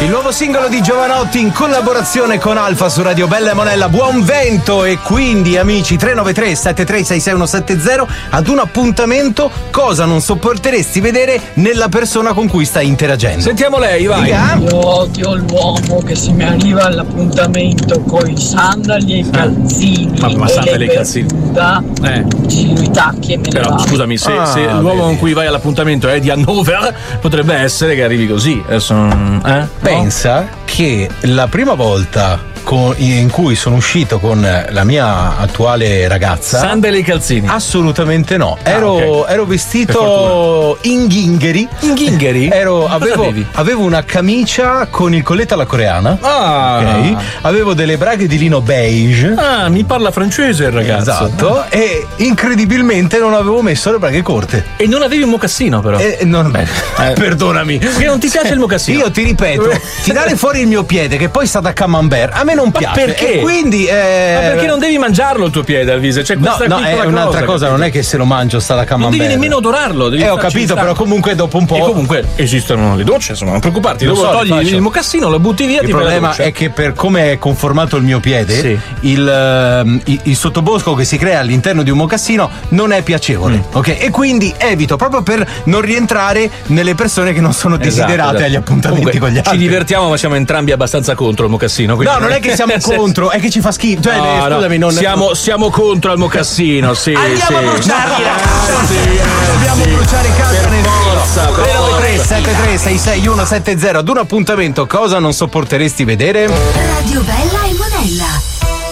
Il nuovo singolo di Giovanotti in collaborazione con Alfa su Radio Bella e Monella. Buon vento! E quindi, amici, 393 73 66170 ad un appuntamento. Cosa non sopporteresti vedere nella persona con cui stai interagendo? Sentiamo lei, vai. Io odio l'uomo che se mi arriva all'appuntamento con i sandali e i calzini Ma e sandali le e calzini. giro i tacchi e me ne Però vado. scusami, se l'uomo con cui vai all'appuntamento è di Hannover, potrebbe essere che arrivi così. Adesso Pensa che la prima volta in cui sono uscito con la mia attuale ragazza, sandali e calzini? Assolutamente no. Ero vestito in ghingheri. In ghingheri? Avevo una camicia con il colletto alla coreana. Ok. Avevo delle braghe di lino beige. Mi parla francese il ragazzo. Esatto. E incredibilmente non avevo messo le braghe corte. E non avevi un mocassino, però. Perdonami. Perché non ti piace il mocassino? Io ti ripeto, tirare fuori il mio piede che poi sta da camembert a me non piace. Perché? E quindi Ma perché non devi mangiarlo il tuo piede, Alvise? C'è questa no, è un'altra cosa, non è che se lo mangio sta da camembert. Non devi nemmeno odorarlo. Ho capito, però comunque dopo un po'. E comunque esistono le docce, insomma, non preoccuparti. Dopo togli il mocassino, lo butti via. Il problema è che per come è conformato il mio piede, il sottobosco che si crea all'interno di un mocassino non è piacevole. Ok? E quindi evito proprio per non rientrare nelle persone che non sono desiderate agli appuntamenti con gli altri. Ci divertiamo, ma siamo entrambi abbastanza contro il mocassino. No, non è che siamo contro, è che ci fa schifo. Cioè, scusami, non siamo contro al mocassino, sì. Andiamo a bruciarli la casa. Dobbiamo bruciare casa nel forza. 393 73 66170 ad un appuntamento. Cosa non sopporteresti vedere? Radio Bella e Monella.